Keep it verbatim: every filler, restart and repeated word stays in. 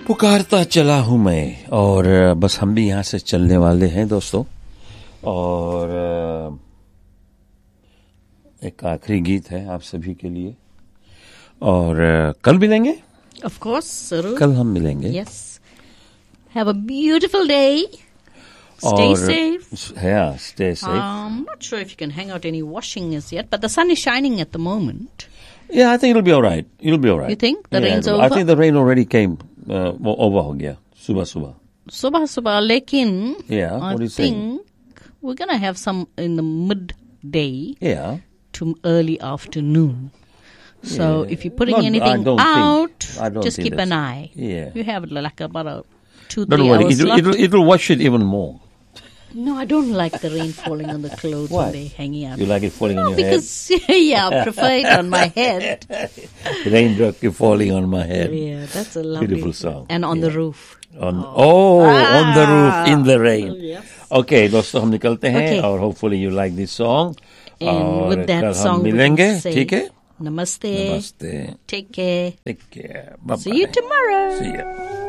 पुकारता चला हूं मैं, और बस हम भी यहां से चलने वाले हैं दोस्तों। और एक आखिरी गीत है आप सभी के लिए, और कल मिलेंगे। Of course, जरूर। कल हम मिलेंगे। Yes. Have a beautiful day. Stay और, safe. Yeah, stay safe. I'm not sure if you can hang out any washing as yet, but the sun is shining at the moment. Yeah, I think it'll be all right. It'll be all right. You think the yeah, rain's I over? think the rain already came. Uh, over हो गया सुबह सुबह। Subah subah, lekin Yeah, I what are you think saying? we're gonna have some in the midday Yeah. to early afternoon. So Yeah. if you're putting Not- I anything don't think- out, I don't just think keep an that's- eye. Yeah. You have like about a two, Don't three worry, hours it'll, left. it'll, it'll wash it even more. No, I don't like the rain falling on the clothes Why? when they're hanging out. You like it falling No, on your because yeah, I prefer it on my head. head? Raindrop keep falling on my head. Yeah, that's a lovely Beautiful song. And on Yeah. the roof. On, oh, Ah. on the roof, in the rain. Yes. Okay, दोस्तों हम निकलते हैं, Okay. और hopefully you like this song. And और with that कल song, हम we can मिलेंगे, say ठीक है? Namaste. Namaste. Take care. Take care. Bye-bye. See you tomorrow. See ya.